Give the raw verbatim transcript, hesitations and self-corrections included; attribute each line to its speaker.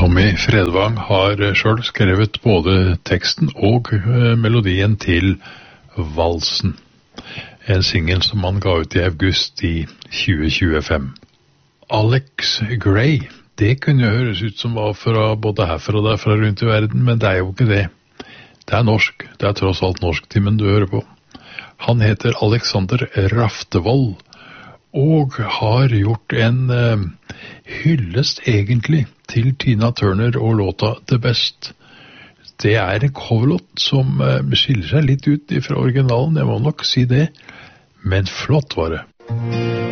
Speaker 1: Tommy Fredvang har selv skrevet både teksten og eh, melodien til Valsen, en single som han ga ut i august i tjue tjuefem. Alex Gray, det kunne høres ut som var fra både herfra og derfra rundt i verden, men det er jo ikke det. Det er norsk, det er tross alt norsktimen du hører på. Han heter Alexander Raftevold, og har gjort en eh, hyllest egentlig til Tina Turner og låta The Best. Det er en coverlåt som eh, skiller seg litt ut fra originalen, jeg må nok si det, men flott var det.